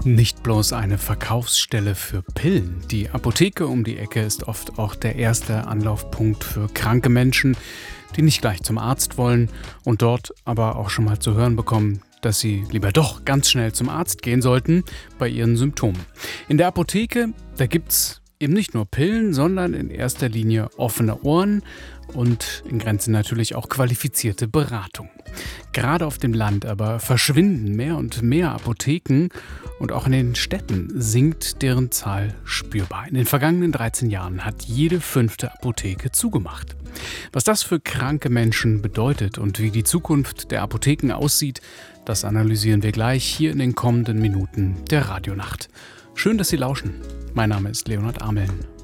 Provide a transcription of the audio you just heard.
Nicht bloß eine Verkaufsstelle für Pillen. Die Apotheke um die Ecke ist oft auch der erste Anlaufpunkt für kranke Menschen, die nicht gleich zum Arzt wollen und dort aber auch schon mal zu hören bekommen, dass sie lieber doch ganz schnell zum Arzt gehen sollten bei ihren Symptomen. In der Apotheke, da gibt's eben nicht nur Pillen, sondern in erster Linie offene Ohren und in Grenzen natürlich auch qualifizierte Beratung. Gerade auf dem Land aber verschwinden mehr und mehr Apotheken und auch in den Städten sinkt deren Zahl spürbar. In den vergangenen 13 Jahren hat jede 5. Apotheke zugemacht. Was das für kranke Menschen bedeutet und wie die Zukunft der Apotheken aussieht, das analysieren wir gleich hier in den kommenden Minuten der Radionacht. Schön, dass Sie lauschen. Mein Name ist Leonhard Ameln.